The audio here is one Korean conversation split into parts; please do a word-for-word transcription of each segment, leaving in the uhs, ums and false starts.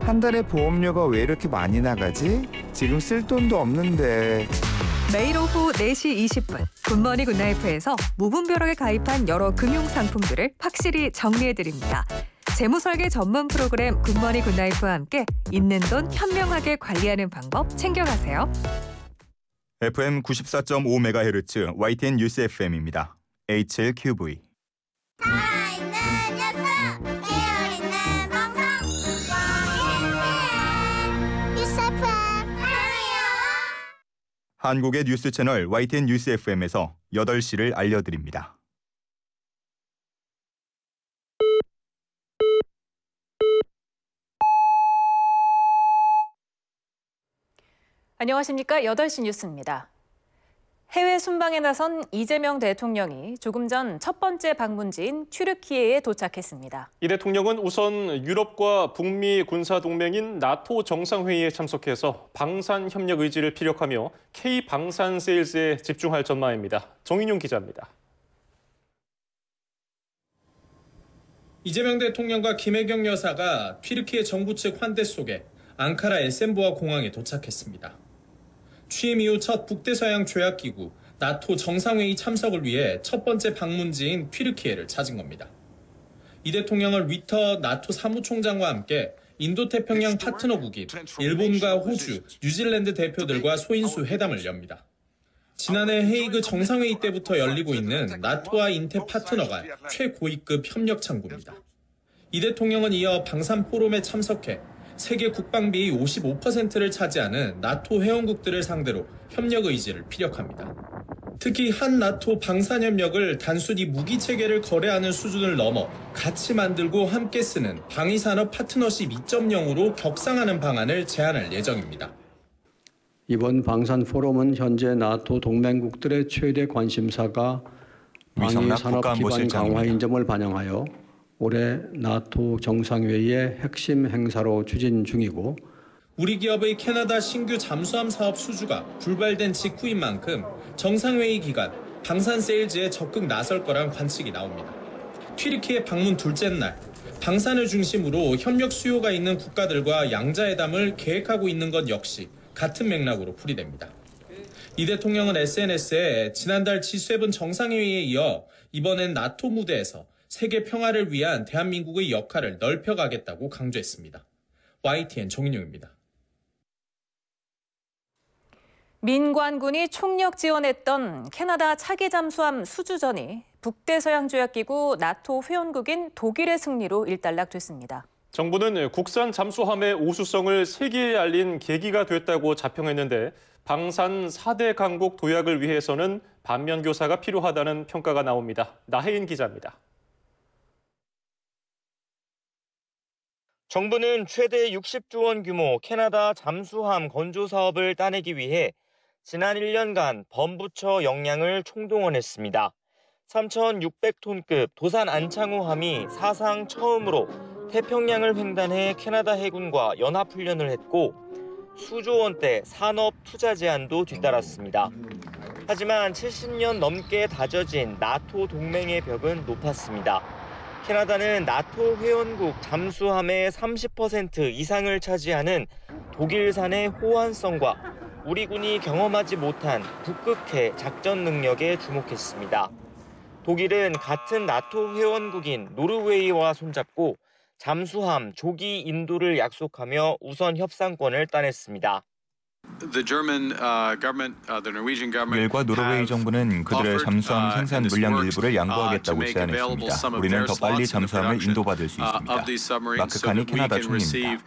한 달에 보험료가 왜 이렇게 많이 나가지? 지금 쓸 돈도 없는데. 매일 오후 네 시 이십 분 굿모닝 굿나이프에서 무분별하게 가입한 여러 금융 상품들을 확실히 정리해드립니다. 재무설계 전문 프로그램 굿모닝 굿나이프와 함께 있는 돈 현명하게 관리하는 방법 챙겨가세요. 에프엠 구십사 점 오 메가헤르츠 와이티엔 뉴스 에프엠입니다. 에이치엘큐브이. 살아있는 뉴스, 깨어있는 방송, 와이티엔 뉴스 에프엠 사랑해요. 한국의 뉴스 채널 와이티엔 뉴스 에프엠에서 여덟 시를 알려드립니다. 안녕하십니까. 여덟 시 뉴스입니다. 해외 순방에 나선 이재명 대통령이 조금 전 첫 번째 방문지인 튀르키예에 도착했습니다. 이 대통령은 우선 유럽과 북미 군사동맹인 나토 정상회의에 참석해서 방산 협력 의지를 피력하며 K 방산 세일즈에 집중할 전망입니다. 정인용 기자입니다. 이재명 대통령과 김혜경 여사가 튀르키예 정부 측 환대 속에 앙카라 에센보아 공항에 도착했습니다. 취임 이후 첫 북대서양 조약기구 나토 정상회의 참석을 위해 첫 번째 방문지인 튀르키예를 찾은 겁니다. 이 대통령은 위터 나토 사무총장과 함께 인도태평양 파트너국인 일본과 호주, 뉴질랜드 대표들과 소인수 회담을 엽니다. 지난해 헤이그 정상회의 때부터 열리고 있는 나토와 인태 파트너 간 최고위급 협력 창구입니다. 이 대통령은 이어 방산 포럼에 참석해 세계 국방비의 오십오 퍼센트를 차지하는 나토 회원국들을 상대로 협력 의지를 피력합니다. 특히 한 나토 방산협력을 단순히 무기체계를 거래하는 수준을 넘어 같이 만들고 함께 쓰는 방위산업 파트너십 이 점 영으로 격상하는 방안을 제안할 예정입니다. 이번 방산 포럼은 현재 나토 동맹국들의 최대 관심사가 방위산업 기반 강화인 점을 반영하여 올해 나토 정상회의의 핵심 행사로 추진 중이고, 우리 기업의 캐나다 신규 잠수함 사업 수주가 불발된 직후인 만큼 정상회의 기간 방산 세일즈에 적극 나설 거란 관측이 나옵니다. 튀르키예 방문 둘째 날, 방산을 중심으로 협력 수요가 있는 국가들과 양자회담을 계획하고 있는 것 역시 같은 맥락으로 풀이됩니다. 이 대통령은 에스엔에스에 지난달 지 세븐 정상회의에 이어 이번엔 나토 무대에서 세계 평화를 위한 대한민국의 역할을 넓혀가겠다고 강조했습니다. 와이티엔 정인용입니다. 민관군이 총력 지원했던 캐나다 차기 잠수함 수주전이 북대서양조약기구 나토 회원국인 독일의 승리로 일단락됐습니다. 정부는 국산 잠수함의 우수성을 세계에 알린 계기가 됐다고 자평했는데 방산 사 대 강국 도약을 위해서는 반면교사가 필요하다는 평가가 나옵니다. 나혜인 기자입니다. 정부는 최대 육십조 원 규모 캐나다 잠수함 건조 사업을 따내기 위해 지난 일 년간 범부처 역량을 총동원했습니다. 삼천육백 톤급 도산 안창호함이 사상 처음으로 태평양을 횡단해 캐나다 해군과 연합훈련을 했고 수조 원대 산업 투자 제안도 뒤따랐습니다. 하지만 칠십 년 넘게 다져진 나토 동맹의 벽은 높았습니다. 캐나다는 나토 회원국 잠수함의 삼십 퍼센트 이상을 차지하는 독일산의 호환성과 우리 군이 경험하지 못한 북극해 작전 능력에 주목했습니다. 독일은 같은 나토 회원국인 노르웨이와 손잡고 잠수함 조기 인도를 약속하며 우선 협상권을 따냈습니다. 웰과 노르웨이 정부는 그들의 잠수함 생산 물량 일부를 양보하겠다고 제안했습니다. 우리는 더 빨리 잠수함을 인도받을 수 있습니다. 마크 칸이 캐나다 총리입니다.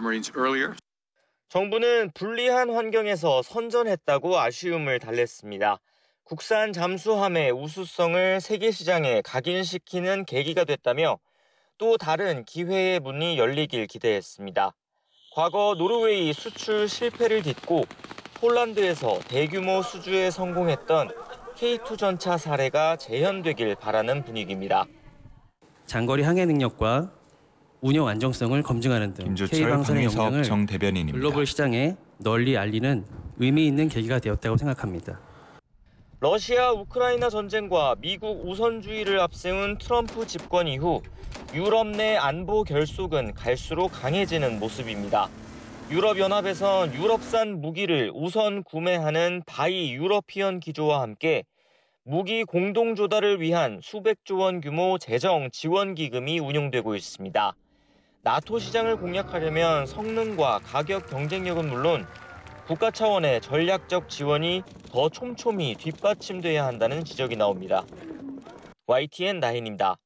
정부는 불리한 환경에서 선전했다고 아쉬움을 달랬습니다. 국산 잠수함의 우수성을 세계 시장에 각인시키는 계기가 됐다며 또 다른 기회의 문이 열리길 기대했습니다. 과거 노르웨이 수출 실패를 딛고 폴란드에서 대규모 수주에 성공했던 케이 투 전차 사례가 재현되길 바라는 분위기입니다. 장거리 항해 능력과 운영 안정성을 검증하는 등 K방산의 역량을 글로벌 시장에 널리 알리는 의미 있는 계기가 되었다고 생각합니다. 러시아 우크라이나 전쟁과 미국 우선주의를 앞세운 트럼프 집권 이후 유럽 내 안보 결속은 갈수록 강해지는 모습입니다. 유럽연합에선 유럽산 무기를 우선 구매하는 바이 유러피언 기조와 함께 무기 공동 조달을 위한 수백조 원 규모 재정 지원 기금이 운용되고 있습니다. 나토 시장을 공략하려면 성능과 가격 경쟁력은 물론 국가 차원의 전략적 지원이 더 촘촘히 뒷받침돼야 한다는 지적이 나옵니다. 와이티엔 나인입니다.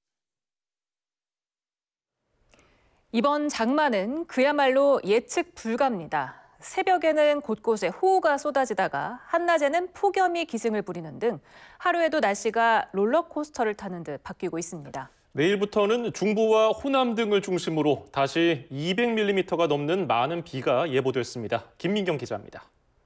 이번 장마는 그야말로 예측 불가입니다. 새벽에는 곳곳에 호우가 쏟아지다가 한낮에는 폭염이 기승을 부리는 등 하루에도 날씨가 롤러코스터를 타는 듯 바뀌고 있습니다. 내일부터는 중부와 호남 등을 중심으로 다시 이백 밀리미터가 넘는 많은 비가 예보됐습니다. 김민경 기자입니다.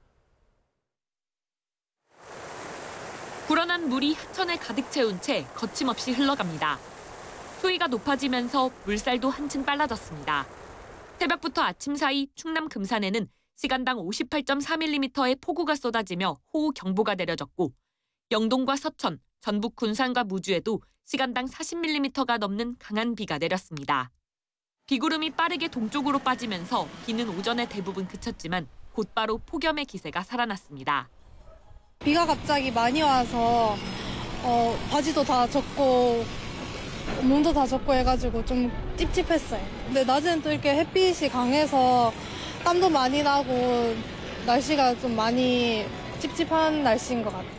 불어난 물이 하천을 가득 채운 채 거침없이 흘러갑니다. 수위가 높아지면서 물살도 한층 빨라졌습니다. 새벽부터 아침 사이 충남 금산에는 시간당 오십팔 점 사 밀리미터의 폭우가 쏟아지며 호우 경보가 내려졌고 영동과 서천, 전북 군산과 무주에도 시간당 사십 밀리미터가 넘는 강한 비가 내렸습니다. 비구름이 빠르게 동쪽으로 빠지면서 비는 오전에 대부분 그쳤지만 곧바로 폭염의 기세가 살아났습니다. 비가 갑자기 많이 와서 어, 바지도 다 젖고 몸도 다 젖고 해가지고 좀 찝찝했어요. 근데 낮에는 또 이렇게 햇빛이 강해서 땀도 많이 나고 날씨가 좀 많이 찝찝한 날씨인 것 같아요.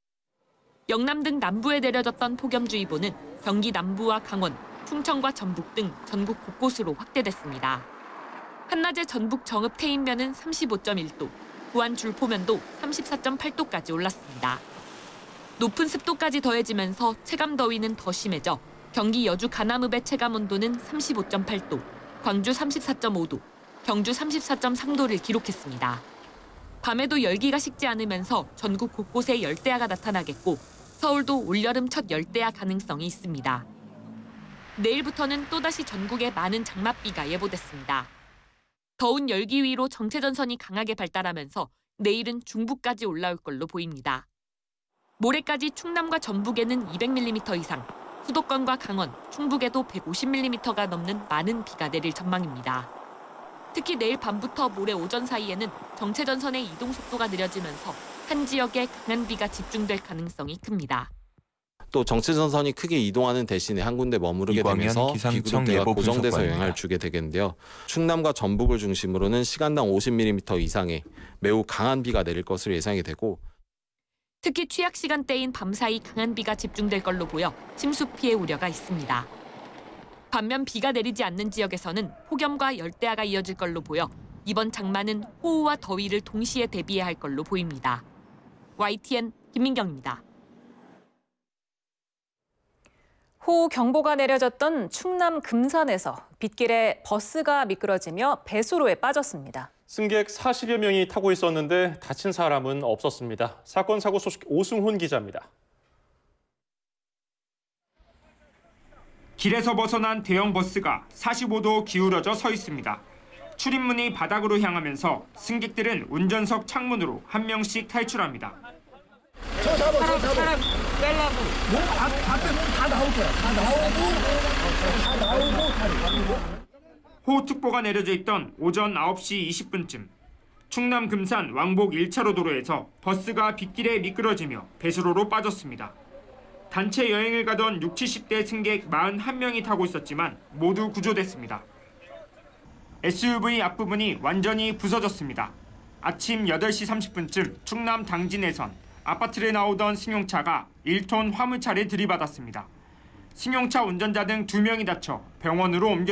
영남 등 남부에 내려졌던 폭염주의보는 경기 남부와 강원, 충청과 전북 등 전국 곳곳으로 확대됐습니다. 한낮에 전북 정읍 태인면은 삼십오 점 일 도, 부안 줄포면도 삼십사 점 팔 도까지 올랐습니다. 높은 습도까지 더해지면서 체감 더위는 더 심해져 경기 여주 가남읍의 체감 온도는 삼십오 점 팔 도, 광주 삼십사 점 오 도, 경주 삼십사 점 삼 도를 기록했습니다. 밤에도 열기가 식지 않으면서 전국 곳곳에 열대야가 나타나겠고 서울도 올여름 첫 열대야 가능성이 있습니다. 내일부터는 또다시 전국에 많은 장맛비가 예보됐습니다. 더운 열기 위로 정체전선이 강하게 발달하면서 내일은 중부까지 올라올 걸로 보입니다. 모레까지 충남과 전북에는 이백 밀리미터 이상, 수도권과 강원, 충북에도 백오십 밀리미터가 넘는 많은 비가 내릴 전망입니다. 특히 내일 밤부터 모레 오전 사이에는 정체전선의 이동 속도가 느려지면서 한 지역에 강한 비가 집중될 가능성이 큽니다. 또 정체전선이 크게 이동하는 대신에 한 군데 머무르게 되면서 비구름대가 고정돼서 영향을 주게 되겠는데요. 충남과 전북을 중심으로는 시간당 오십 밀리미터 이상의 매우 강한 비가 내릴 것으로 예상이 되고 특히 취약 시간대인 밤사이 강한 비가 집중될 걸로 보여 침수 피해 우려가 있습니다. 반면 비가 내리지 않는 지역에서는 폭염과 열대야가 이어질 걸로 보여 이번 장마는 호우와 더위를 동시에 대비해야 할 걸로 보입니다. 와이티엔 김민경입니다. 호우 경보가 내려졌던 충남 금산에서 빗길에 버스가 미끄러지며 배수로에 빠졌습니다. 승객 사십여 명이 타고 있었는데 다친 사람은 없었습니다. 사건 사고 소식 오승훈 기자입니다. 길에서 벗어난 대형 버스가 사십오 도 기울어져 서 있습니다. 출입문이 바닥으로 향하면서 승객들은 운전석 창문으로 한 명씩 탈출합니다. 저 잡아, 저 잡아. 사람 빼려고. 뭐, 앞, 앞에 다 나올 거야. 다 나오고, 다 나오고, 다 나오고. 호우특보가 내려져 있던 오전 아홉 시 이십 분쯤 충남 금산 왕복 일 차로 도로에서 버스가 빗길에 미끄러지며 배수로로 빠졌습니다. 단체 여행을 가던 육십, 칠십 대 승객 사십일 명이 타고 있었지만 모두 구조됐습니다. 에스유브이 앞부분이 완전히 부서졌습니다. 아침 여덟 시 삼십 분쯤 충남 당진에선 아파트를 나오던 승용차가 일 톤 화물차를 들이받았습니다. 승용차 운전자 등 두 명이 다쳐 병원으로 옮겨